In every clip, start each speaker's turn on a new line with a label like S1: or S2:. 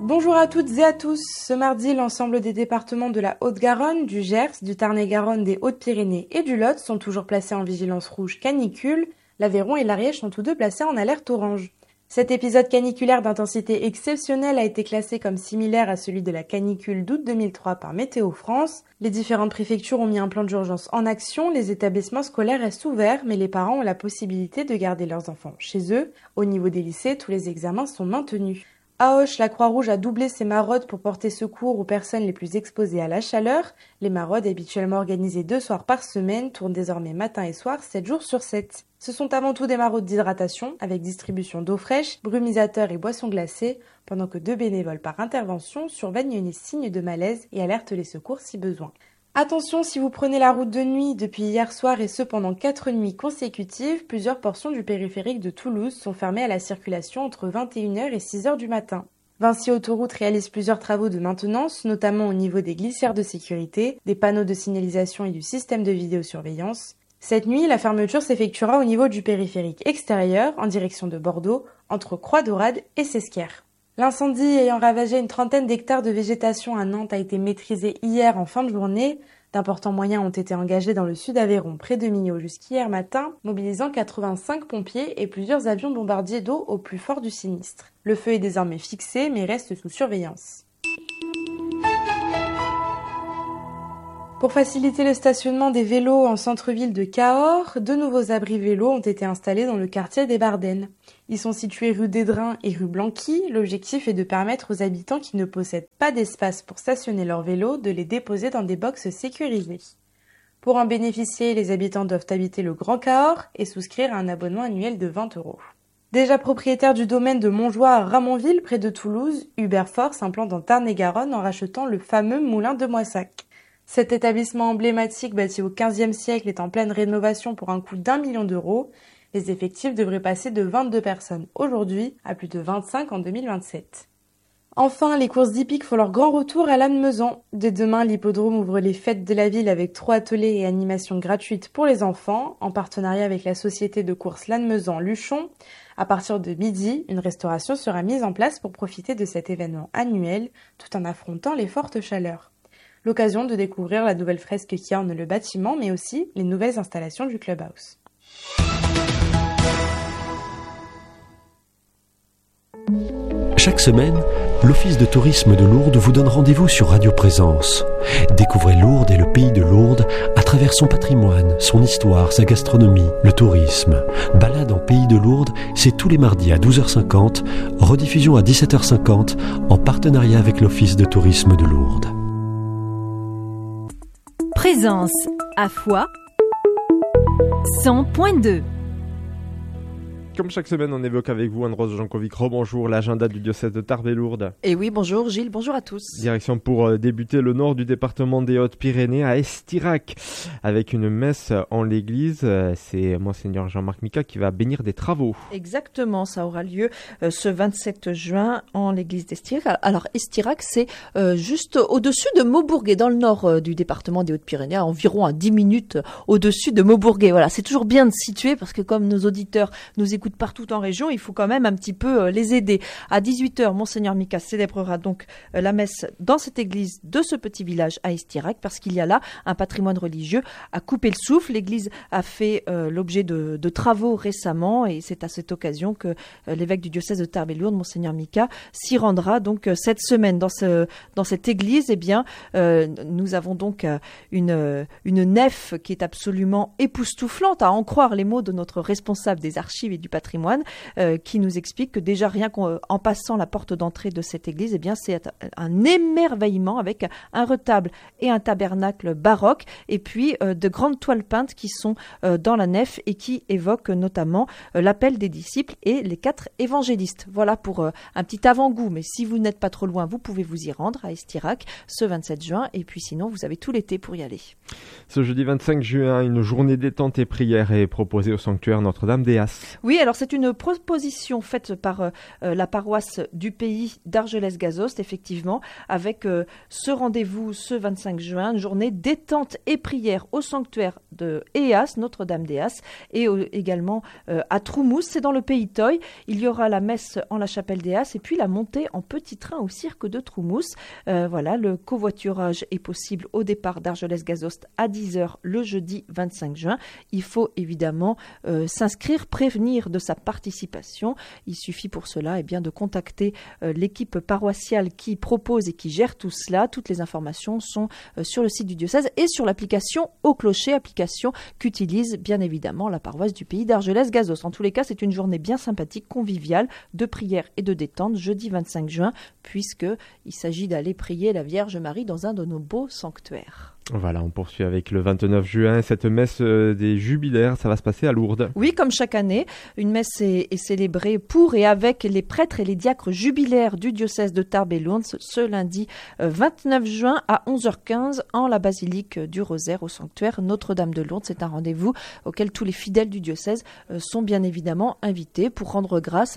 S1: Bonjour à toutes et à tous. Ce mardi, l'ensemble des départements de la Haute-Garonne, du Gers, du Tarn-et-Garonne, des Hautes-Pyrénées et du Lot sont toujours placés en vigilance rouge canicule. L'Aveyron et l'Ariège sont tous deux placés en alerte orange. Cet épisode caniculaire d'intensité exceptionnelle a été classé comme similaire à celui de la canicule d'août 2003 par Météo France. Les différentes préfectures ont mis un plan d'urgence en action. Les établissements scolaires restent ouverts, mais les parents ont la possibilité de garder leurs enfants chez eux. Au niveau des lycées, tous les examens sont maintenus. À Auch, la Croix-Rouge a doublé ses maraudes pour porter secours aux personnes les plus exposées à la chaleur. Les maraudes, habituellement organisées 2 soirs par semaine, tournent désormais matin et soir, 7 jours sur 7. Ce sont avant tout des maraudes d'hydratation, avec distribution d'eau fraîche, brumisateurs et boissons glacées, pendant que 2 bénévoles par intervention surveillent les signes de malaise et alertent les secours si besoin. Attention, si vous prenez la route de nuit depuis hier soir et ce pendant 4 nuits consécutives, plusieurs portions du périphérique de Toulouse sont fermées à la circulation entre 21h et 6h du matin. Vinci Autoroute réalise plusieurs travaux de maintenance, notamment au niveau des glissières de sécurité, des panneaux de signalisation et du système de vidéosurveillance. Cette nuit, la fermeture s'effectuera au niveau du périphérique extérieur, en direction de Bordeaux, entre Croix-Daurade et Sesquières. L'incendie ayant ravagé une 30aine d'hectares de végétation à Nantes a été maîtrisé hier en fin de journée. D'importants moyens ont été engagés dans le sud Aveyron, près de Millau, jusqu'hier matin, mobilisant 85 pompiers et plusieurs avions bombardiers d'eau au plus fort du sinistre. Le feu est désormais fixé, mais reste sous surveillance. Pour faciliter le stationnement des vélos en centre-ville de Cahors, 2 nouveaux abris vélos ont été installés dans le quartier des Bardennes. Ils sont situés rue d'Édrin et rue Blanqui. L'objectif est de permettre aux habitants qui ne possèdent pas d'espace pour stationner leurs vélos de les déposer dans des boxes sécurisées. Pour en bénéficier, les habitants doivent habiter le Grand Cahors et souscrire à un abonnement annuel de 20 €. Déjà propriétaire du domaine de Montjoie à Ramonville, près de Toulouse, Hubert Fort s'implante dans Tarn-et-Garonne en rachetant le fameux moulin de Moissac. Cet établissement emblématique bâti au XVe siècle est en pleine rénovation pour un coût d'1 million d'euros. Les effectifs devraient passer de 22 personnes aujourd'hui à plus de 25 en 2027. Enfin, les courses hippiques font leur grand retour à Lannemezan. Dès demain, l'hippodrome ouvre les fêtes de la ville avec 3 ateliers et animations gratuites pour les enfants, en partenariat avec la société de courses Lannemezan-Luchon. À partir de midi, une restauration sera mise en place pour profiter de cet événement annuel, tout en affrontant les fortes chaleurs. L'occasion de découvrir la nouvelle fresque qui orne le bâtiment, mais aussi les nouvelles installations du clubhouse.
S2: Chaque semaine, l'Office de tourisme de Lourdes vous donne rendez-vous sur Radio Présence. Découvrez Lourdes et le pays de Lourdes à travers son patrimoine, son histoire, sa gastronomie, le tourisme. Balade en pays de Lourdes, c'est tous les mardis à 12h50, rediffusion à 17h50, en partenariat avec l'Office de tourisme de Lourdes.
S3: Présence à Foix 100.2.
S4: Comme chaque semaine, on évoque avec vous Anne-Rose Jankovic. Rebonjour, l'agenda du diocèse de Tarbes-et-Lourdes.
S5: Et oui, bonjour Gilles, bonjour à tous.
S4: Direction pour débuter le nord du département des Hautes-Pyrénées à Estirac, avec une messe en l'église. C'est Monseigneur Jean-Marc Mika qui va bénir des travaux.
S5: Exactement, ça aura lieu ce 27 juin en l'église d'Estirac. Alors Estirac, c'est juste au-dessus de Maubourguet, dans le nord du département des Hautes-Pyrénées, à environ à 10 minutes au-dessus de Maubourguet. Voilà, c'est toujours bien de situer parce que comme nos auditeurs nous écoutent partout en région, il faut quand même un petit peu les aider. À 18h, Monseigneur Mika célébrera donc la messe dans cette église de ce petit village à Estirac, parce qu'il y a là un patrimoine religieux à couper le souffle. L'église a fait l'objet de travaux récemment, et c'est à cette occasion que l'évêque du diocèse de Tarbes-et-Lourdes, Monseigneur Mika, s'y rendra donc cette semaine dans cette église. Eh bien, nous avons donc une nef qui est absolument époustouflante, à en croire les mots de notre responsable des archives et du patrimoine, qui nous explique que déjà rien qu'en passant la porte d'entrée de cette église, eh bien c'est un émerveillement avec un retable et un tabernacle baroque, et puis de grandes toiles peintes qui sont dans la nef et qui évoquent notamment l'appel des disciples et les 4 évangélistes. Voilà pour un petit avant-goût, mais si vous n'êtes pas trop loin, vous pouvez vous y rendre à Estirac ce 27 juin, et puis sinon vous avez tout l'été pour y aller.
S4: Ce jeudi 25 juin, une journée détente et prière est proposée au sanctuaire Notre-Dame des As.
S5: Oui, alors c'est une proposition faite par la paroisse du Pays d'Argelès-Gazost, effectivement, avec ce rendez-vous ce 25 juin, une journée détente et prière au sanctuaire de Éas, Notre-Dame d'Éas, et également à Troumous, c'est dans le Pays Toy. Il y aura la messe en la chapelle d'Éas et puis la montée en petit train au cirque de Troumous. Voilà, le covoiturage est possible au départ d'Argelès-Gazost à 10h le jeudi 25 juin. Il faut évidemment s'inscrire, prévenir de sa participation. Il suffit pour cela de contacter l'équipe paroissiale qui propose et qui gère tout cela. Toutes les informations sont sur le site du diocèse et sur l'application Au Clocher, application qu'utilise bien évidemment la paroisse du Pays d'Argelès-Gazost. En tous les cas, c'est une journée bien sympathique, conviviale, de prière et de détente, jeudi 25 juin, puisqu'il s'agit d'aller prier la Vierge Marie dans un de nos beaux sanctuaires.
S4: Voilà, on poursuit avec le 29 juin, cette messe des jubilaires, ça va se passer à Lourdes.
S5: Oui, comme chaque année, une messe est célébrée pour et avec les prêtres et les diacres jubilaires du diocèse de Tarbes et Lourdes ce lundi 29 juin à 11h15 en la basilique du Rosaire au sanctuaire Notre-Dame de Lourdes. C'est un rendez-vous auquel tous les fidèles du diocèse sont bien évidemment invités pour rendre grâce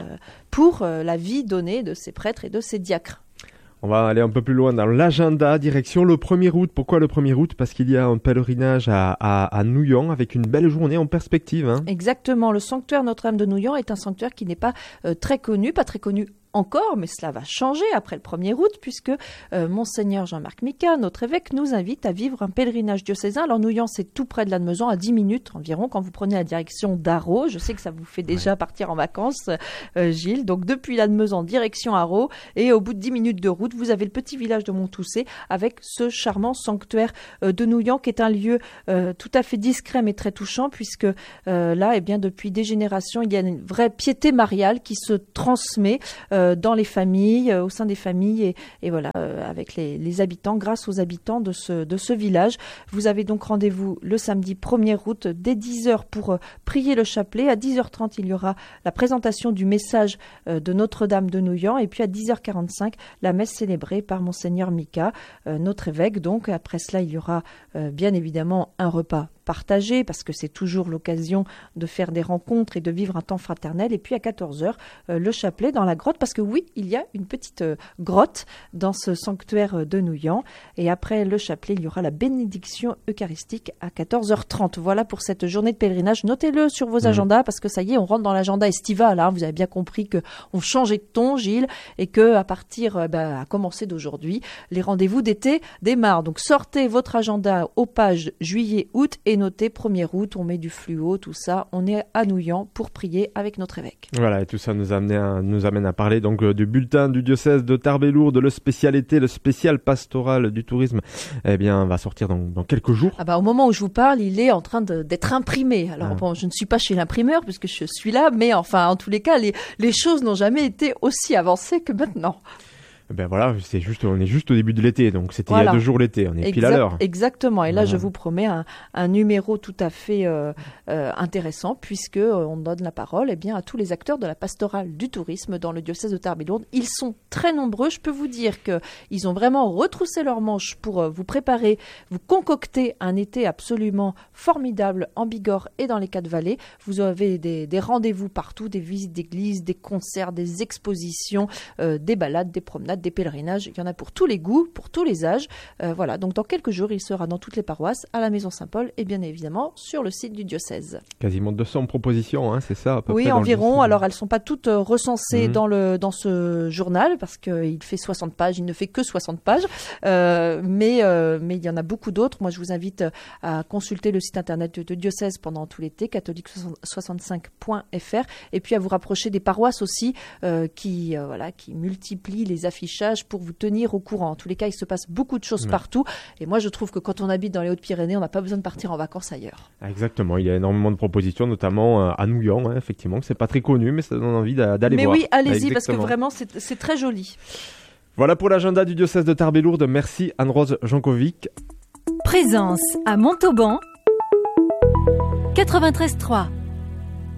S5: pour la vie donnée de ces prêtres et de ces diacres.
S4: On va aller un peu plus loin dans l'agenda, direction le 1er août. Pourquoi le 1er août ? Parce qu'il y a un pèlerinage à Nouillan avec une belle journée en perspective.
S5: Exactement, le sanctuaire Notre-Dame de Nouillan est un sanctuaire qui n'est pas très connu encore, mais cela va changer après le 1er août puisque Monseigneur Jean-Marc Mica, notre évêque, nous invite à vivre un pèlerinage diocésain. Alors Nouillan, c'est tout près de Lannemezan, à 10 minutes environ quand vous prenez la direction d'Arros. Je sais que ça vous fait déjà partir en vacances, Gilles. Donc depuis Lannemezan, direction Arros, et au bout de 10 minutes de route, vous avez le petit village de Montoussé avec ce charmant sanctuaire de Nouillan qui est un lieu tout à fait discret mais très touchant puisque là, depuis des générations, il y a une vraie piété mariale qui se transmet dans les familles, au sein des familles et voilà, avec les habitants, grâce aux habitants de ce village. Vous avez donc rendez-vous le samedi 1er août dès 10h pour prier le chapelet. À 10h30, il y aura la présentation du message de Notre-Dame de Nouillan et puis à 10h45, la messe célébrée par Monseigneur Mica, notre évêque. Donc après cela, il y aura bien évidemment un repas partagé parce que c'est toujours l'occasion de faire des rencontres et de vivre un temps fraternel. Et puis à 14h, le chapelet dans la grotte parce que oui, il y a une petite grotte dans ce sanctuaire de Nouillan. Et après le chapelet, il y aura la bénédiction eucharistique à 14h30. Voilà pour cette journée de pèlerinage. Notez-le sur vos agendas parce que ça y est, on rentre dans l'agenda estival. Vous avez bien compris qu'on changeait de ton, Gilles, et que à partir, à commencer d'aujourd'hui, les rendez-vous d'été démarrent. Donc sortez votre agenda aux pages juillet-août et notez 1er août, on met du fluo, tout ça. On est à Nouillan pour prier avec notre évêque.
S4: Voilà, et tout ça nous amène à parler donc du bulletin du diocèse de Tarbes et Lourdes, le spécial été, le spécial pastoral du tourisme. Va sortir dans quelques jours.
S5: Au moment où je vous parle, il est en train d'être imprimé. Alors je ne suis pas chez l'imprimeur puisque je suis là, mais enfin, en tous les cas, les choses n'ont jamais été aussi avancées que maintenant.
S4: Voilà, on est juste au début de l'été, donc c'était il y a 2 jours l'été, on est pile à l'heure.
S5: Exactement, et là je vous promets un numéro tout à fait intéressant puisque on donne la parole à tous les acteurs de la pastorale du tourisme dans le diocèse de Tarbes et Lourdes. Ils sont très nombreux, je peux vous dire qu'ils ont vraiment retroussé leurs manches pour vous préparer, vous concocter un été absolument formidable en Bigorre et dans les 4 vallées. Vous avez des rendez-vous partout, des visites d'églises, des concerts, des expositions, des balades, des promenades, des pèlerinages, il y en a pour tous les goûts, pour tous les âges. Voilà, donc dans quelques jours, il sera dans toutes les paroisses, à la Maison Saint-Paul et bien évidemment sur le site du diocèse.
S4: Quasiment 200 propositions, c'est ça à peu près.
S5: Oui, environ. Alors elles ne sont pas toutes recensées dans ce journal parce qu'il fait 60 pages, il ne fait que 60 pages, mais il y en a beaucoup d'autres. Moi, je vous invite à consulter le site internet du diocèse pendant tout l'été, catholique65.fr, et puis à vous rapprocher des paroisses aussi qui multiplient les affichages pour vous tenir au courant. En tous les cas, il se passe beaucoup de choses partout. Et moi, je trouve que quand on habite dans les Hautes-Pyrénées, on n'a pas besoin de partir en vacances ailleurs.
S4: Exactement. Il y a énormément de propositions, notamment à Nouillan, effectivement. C'est pas très connu, mais ça donne envie d'aller voir.
S5: Mais oui, allez-y, parce que vraiment, c'est très joli.
S4: Voilà pour l'agenda du diocèse de Tarbes et Lourdes. Merci Anne-Rose Jankovic.
S3: Présence à Montauban 93.3.